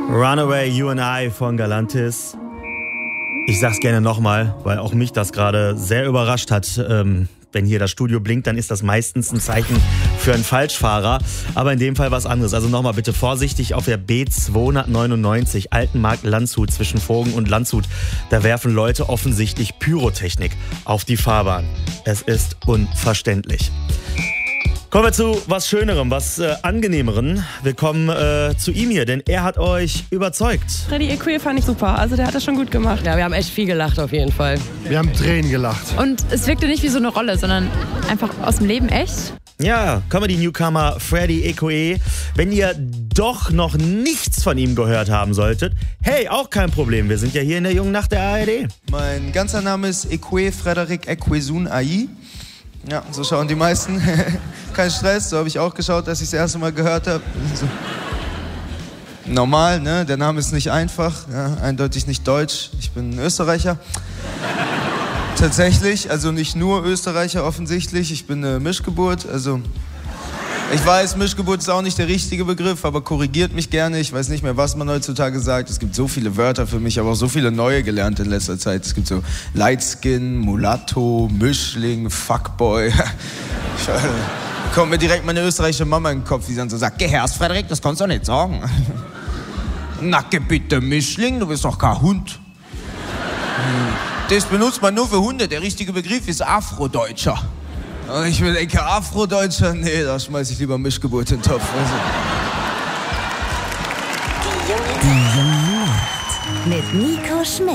Runaway, You and I von Galantis. Ich sag's gerne nochmal, weil auch mich das gerade sehr überrascht hat. Wenn hier das Studio blinkt, dann ist das meistens ein Zeichen für einen Falschfahrer. Aber in dem Fall was anderes. Also nochmal bitte vorsichtig auf der B299 Altenmarkt Landshut zwischen Vogen und Landshut. Da werfen Leute offensichtlich Pyrotechnik auf die Fahrbahn. Es ist unverständlich. Kommen wir zu was Schönerem, was Angenehmerem. Wir kommen zu ihm hier, denn er hat euch überzeugt. Freddie Equay fand ich super, also der hat das schon gut gemacht. Ja, wir haben echt viel gelacht auf jeden Fall. Wir haben Tränen gelacht. Und es wirkte nicht wie so eine Rolle, sondern einfach aus dem Leben echt. Ja, Comedy-Newcomer Freddie Equay. Wenn ihr doch noch nichts von ihm gehört haben solltet, hey, auch kein Problem. Wir sind ja hier in der Jungen Nacht der ARD. Mein ganzer Name ist Equay Frederik Equesun Ai. Ja, so schauen die meisten. Kein Stress, so habe ich auch geschaut, als ich das erste Mal gehört habe. So. Normal, ne? Der Name ist nicht einfach, ja, eindeutig nicht deutsch. Ich bin Österreicher. Tatsächlich, also nicht nur Österreicher offensichtlich. Ich bin eine Mischgeburt, also... Ich weiß, Mischgeburt ist auch nicht der richtige Begriff, aber korrigiert mich gerne. Ich weiß nicht mehr, was man heutzutage sagt. Es gibt so viele Wörter für mich, aber auch so viele neue gelernt in letzter Zeit. Es gibt so Lightskin, Mulatto, Mischling, Fuckboy. Kommt mir direkt meine österreichische Mama in den Kopf, die dann so sagt, geh her, Frederik, das kannst du doch nicht sagen. Na, geh bitte, Mischling, du bist doch kein Hund. Das benutzt man nur für Hunde. Der richtige Begriff ist Afrodeutscher. Und ich will denke, Afrodeutscher? Nee, da schmeiß ich lieber Mischgeburt in den Topf. Also. Die Junge Nacht mit Nico Schmidt.